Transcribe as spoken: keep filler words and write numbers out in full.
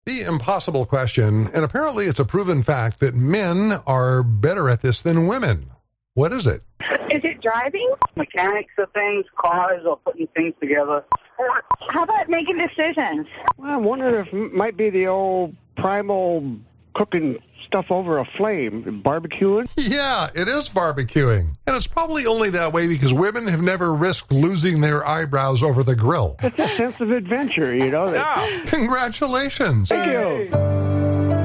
The impossible question, and apparently it's a proven fact that men are better at this than women. What is it? Is it driving? Mechanics of things, cars, or putting things together. How about making decisions? Well, I'm wondering if it might be the old primal cooking stuff over a flame, barbecuing. Yeah, it is barbecuing. And it's probably only that way because women have never risked losing their eyebrows over the grill. It's a sense of adventure, you know. Yeah. Congratulations. Thank you.